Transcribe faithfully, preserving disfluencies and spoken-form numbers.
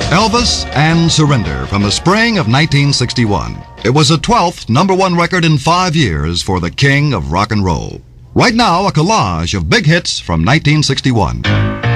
Elvis and Surrender from the spring of nineteen sixty-one. It was the twelfth number one record in five years for the king of rock and roll. Right now, a collage of big hits from nineteen sixty-one.